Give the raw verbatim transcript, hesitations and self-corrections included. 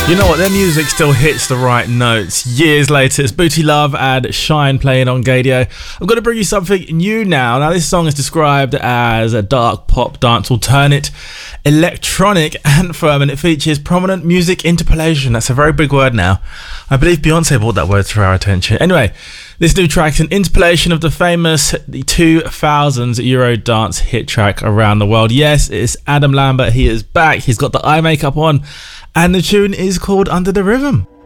You know what, their music still hits the right notes. Years later, it's Booty Love and Shine playing on Gadio. I'm going to bring you something new now. Now, this song is described as a dark pop dance alternate electronic anthem, and it features prominent music interpolation. That's a very big word now. I believe Beyonce brought that word to our attention. Anyway, this new track is an interpolation of the famous the two thousands Eurodance hit track Around the World. Yes, it's Adam Lambert. He is back. He's got the eye makeup on. And the tune is called Under the Rhythm.